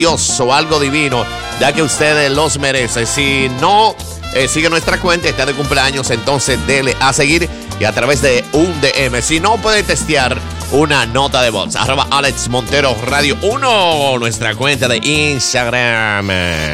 Dios o algo divino, ya que ustedes los merecen. Si no sigue nuestra cuenta y está de cumpleaños, entonces dele a seguir y a través de un DM. Si no, puede testear una nota de voz. @Alex Montero Radio 1, nuestra cuenta de Instagram.